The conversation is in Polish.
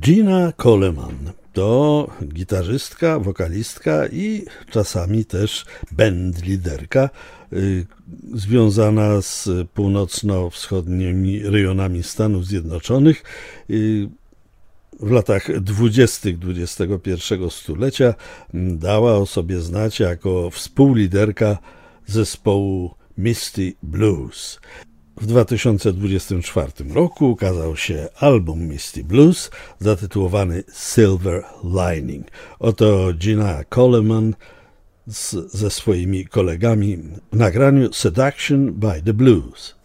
Gina Coleman to gitarzystka, wokalistka i czasami też bandliderka związana z północno-wschodnimi rejonami Stanów Zjednoczonych. W latach 20. XXI stulecia dała o sobie znać jako współliderka zespołu Misty Blues. W 2024 roku ukazał się album Misty Blues zatytułowany Silver Lining. Oto Gina Coleman ze swoimi kolegami w nagraniu Seduction by the Blues.